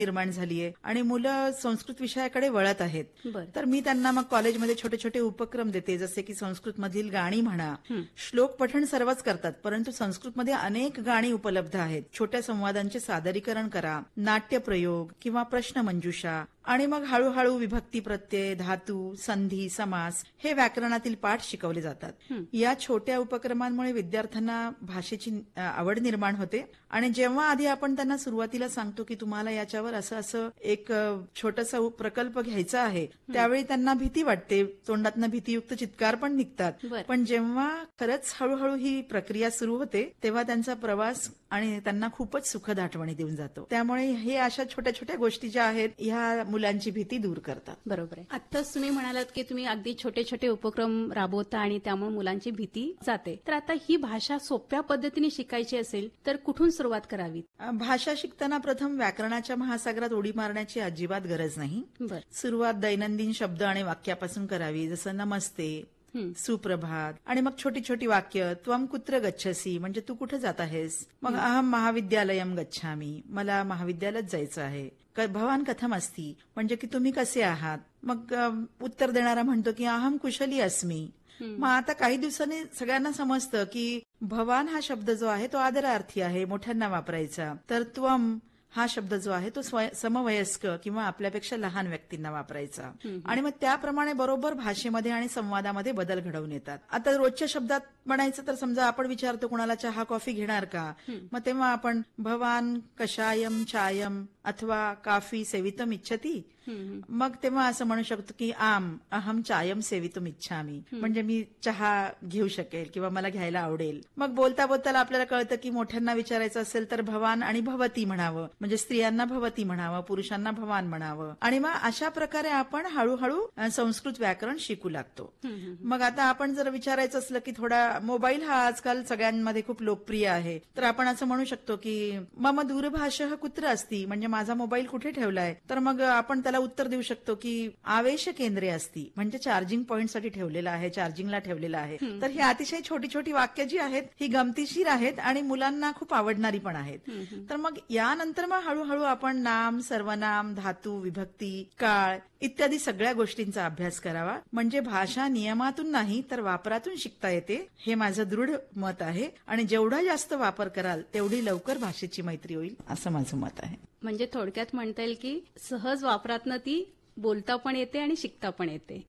निर्माण झालीये आणि मुलं संस्कृत विषयाकडे वळत आहेत. बरं. तर मी त्यांना मग कॉलेजमध्ये छोटे छोटे उपक्रम देते, जसे की संस्कृतमधील गाणी म्हणा. श्लोक पठण सर्वच करतात, परंतु संस्कृतमध्ये अनेक गाणी उपलब्ध आहेत. छोट्या संवादांचे सादरीकरण करा, नाट्यप्रयोग किंवा प्रश्नमंजुषा, आणि मग हळूहळू विभक्ती प्रत्यय, धातू, संधी, समास हे व्याकरणातील पाठ शिकवले जातात. या छोट्या उपक्रमांमुळे विद्यार्थ्यांना भाषेची आवड निर्माण होते. आणि जेव्हा आधी आपण त्यांना सुरुवातीला सांगतो की तुम्हाला याच्यावर असं असं एक छोटासा प्रकल्प घ्यायचा आहे, त्यावेळी त्यांना भीती वाटते, तोंडातनं भीतीयुक्त चित्कार पण निघतात. पण जेव्हा खरंच हळूहळू ही प्रक्रिया सुरू होते तेव्हा त्यांचा प्रवास आणि त्यांना खूपच सुखद आठवणी देऊन जातो. त्यामुळे हे अशा छोट्या छोट्या गोष्टी ज्या आहेत ह्या मुलांची भीती दूर करतात. बरोबर आहे. आत्ताच तुम्ही म्हणालात की तुम्ही अगदी छोटे छोटे उपक्रम राबवता आणि त्यामुळे मुलांची भीती जाते. तर आता ही भाषा सोप्या पद्धतीने शिकायची असेल तर कुठून सुरुवात करावी? भाषा शिकताना प्रथम व्याकरणाच्या महासागरात उडी मारण्याची अजिबात गरज नाही. सुरुवात दैनंदिन शब्द आणि वाक्यापासून करावी, जसं नमस्ते, सुप्रभात, आणि मग छोटी छोटी वाक्य. त्वम कुत्र गच्छसी म्हणजे तू कुठे जात आहेस. मग अहम महाविद्यालयम गच्छामी, मला महाविद्यालयात जायचं आहे. भवान कथम अस्ति म्हणजे की तुम्ही कसे आहात. मग उत्तर देणारा म्हणतो की अहम कुशली अस्मी. मग आता काही दिवसांनी सगळ्यांना समजतं की भवान हा शब्द जो आहे तो आदरार्थी आहे, मोठ्यांना वापरायचा. तर त्वम हा शब्द जो आहे तो समवयस्क किंवा आपल्यापेक्षा लहान व्यक्तींना वापरायचा. आणि मग त्याप्रमाणे बरोबर भाषेमध्ये आणि संवादामध्ये बदल घडवून येतात. आता रोजच्या शब्दात म्हणायचं तर समजा आपण विचारतो कोणाला चहा कॉफी घेणार का, मग तेव्हा आपण भवान कषायम चायम अथवा काफी सेवितम इच्छती. मग तेव्हा असं म्हणू शकतो की आम अहम चायम सेवितुम इच्छामी म्हणजे मी चहा घेऊ शकेल किंवा मला घ्यायला आवडेल. मग बोलता बोलता आपल्याला कळतं की मोठ्यांना विचारायचं असेल तर भवान आणि भवती म्हणावं, म्हणजे स्त्रियांना भवती म्हणावं, पुरुषांना भवान म्हणावं. आणि मग अशा प्रकारे आपण हळूहळू संस्कृत व्याकरण शिकू लागतो. मग आता आपण जर विचारायचं असलं की थोडा मोबाईल हा आजकाल सगळ्यांमध्ये खूप लोकप्रिय आहे, तर आपण असं म्हणू शकतो की मम दूरभाषः कुत्र अस्ति म्हणजे माझा मोबाईल कुठे ठेवलाय. तर मग आपण त्याला उत्तर देऊ शकतो की आवेश केंद्रे असती म्हणजे चार्जिंग पॉइंटसाठी ठेवलेला आहे, चार्जिंगला ठेवलेला आहे. तर ही अतिशय छोटी छोटी वाक्य जी आहेत ही गमतीशीर आहेत आणि मुलांना खूप आवडणारी पण आहेत. तर मग यानंतर मग हळूहळू आपण नाम, सर्वनाम, धातू, विभक्ती, काळ इत्यादी सगळ्या गोष्टींचा अभ्यास करावा. म्हणजे भाषा नियमातून नाही तर वापरातून शिकता येते, हे माझं दृढ मत आहे. आणि जेवढा जास्त वापर कराल तेवढी लवकर भाषेची मैत्री होईल असं माझं मत आहे. म्हणजे थोडक्यात म्हणता येईल की सहज वापरातनं ती बोलता पण येते आणि शिकता पण येते.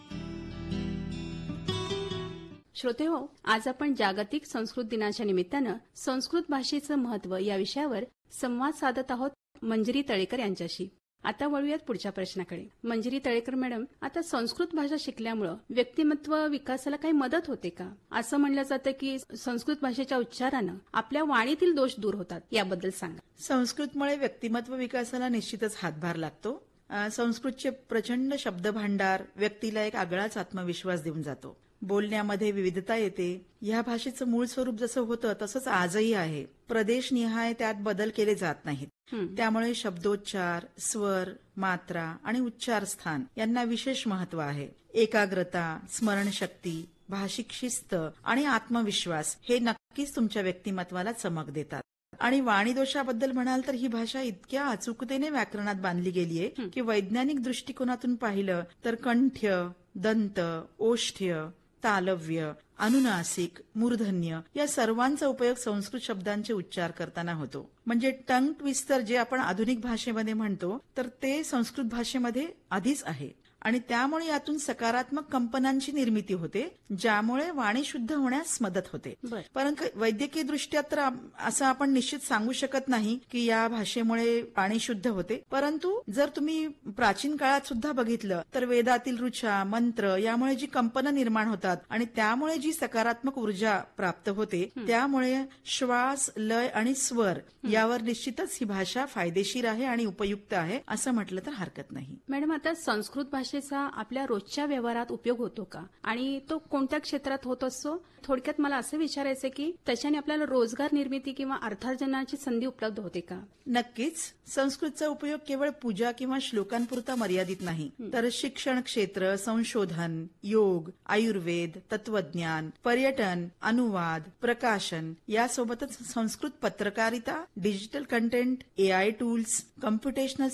श्रोते हो, आज आपण जागतिक संस्कृत दिनाच्या निमित्तानं संस्कृत भाषेचं महत्व या विषयावर संवाद साधत आहोत मंजिरी तळेकर यांच्याशी. आता वळूयात पुढच्या प्रश्नाकडे. मंजिरी तळेकर मॅडम, आता संस्कृत भाषा शिकल्यामुळं व्यक्तिमत्व विकासाला काही मदत होते का? असं म्हणलं जातं की संस्कृत भाषेच्या उच्चारानं आपल्या वाणीतील दोष दूर होतात, याबद्दल सांगा. संस्कृतमुळे व्यक्तिमत्व विकासाला निश्चितच हातभार लागतो. संस्कृतचे प्रचंड शब्दभांडार व्यक्तीला एक आगळाच आत्मविश्वास देऊन जातो. बोलण्यामध्ये विविधता येते. या भाषेचं मूळ स्वरूप जसं होतं तसंच आजही आहे. प्रदेशनिहाय त्यात बदल केले जात नाहीत. त्यामुळे शब्दोच्चार, स्वर, मात्रा आणि उच्चार स्थान यांना विशेष महत्व आहे. एकाग्रता, स्मरणशक्ती, भाषिक शिस्त आणि आत्मविश्वास हे नक्कीच तुमच्या व्यक्तिमत्वाला चमक देतात. आणि वाणीदोषाबद्दल म्हणाल तर ही भाषा इतक्या अचूकतेने व्याकरणात बांधली गेलीये की वैज्ञानिक दृष्टिकोनातून पाहिलं तर कंठ्य, दंत, ओष्ठ्य, तालव्य, अनुनासिक, मूर्धन्य या सर्वांचा उपयोग संस्कृत शब्दांचे उच्चार करताना होतो. म्हणजे टंग ट्विस्टर जे आपण आधुनिक भाषेमध्ये म्हणतो तर ते संस्कृत भाषेमध्ये आधीच आहे. आणि त्यामुळे यातून सकारात्मक कंपनांची निर्मिती होते, ज्यामुळे वाणी शुद्ध होण्यास मदत होते. परंतु वैद्यकीय दृष्ट्या तर असं आपण निश्चित सांगू शकत नाही की या भाषेमुळे वाणी शुद्ध होते. परंतु जर तुम्ही प्राचीन काळात सुद्धा बघितलं तर वेदातील ऋचा, मंत्र यामुळे जी कंपनं निर्माण होतात आणि त्यामुळे जी सकारात्मक ऊर्जा प्राप्त होते, त्यामुळे श्वास, लय आणि स्वर यावर निश्चितच ही भाषा फायदेशीर आहे आणि उपयुक्त आहे असं म्हटलं तर हरकत नाही. मॅडम, आता संस्कृत भाषेत भाषेचा आपल्या रोजच्या व्यवहारात उपयोग होतो का आणि तो कोणत्या क्षेत्रात होत असतो? थोडक्यात मला असं विचारायचं की त्याच्याने आपल्याला रोजगार निर्मिती किंवा अर्थार्जनाची संधी उपलब्ध होते का? नक्कीच. संस्कृतचा उपयोग केवळ पूजा किंवा श्लोकांपुरता मर्यादित नाही, तर शिक्षण क्षेत्र, संशोधन, योग, आयुर्वेद, तत्वज्ञान, पर्यटन, अनुवाद, प्रकाशन यासोबतच संस्कृत पत्रकारिता, digital content, AI tools, computational